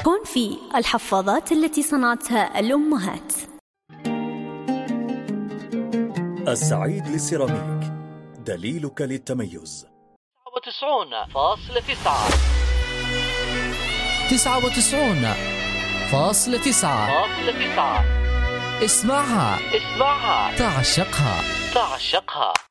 كونفي، الحفاضات التي صنعتها الأمهات. السعيد للسيراميك، دليلك للتميز. 99.9 اسمعها تعشقها.